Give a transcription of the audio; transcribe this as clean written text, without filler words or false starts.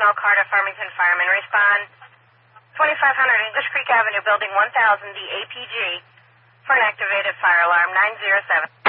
all car to Farmington Firemen. Respond 2500 English Creek Avenue, Building 1000, the APG, for an activated fire alarm 907.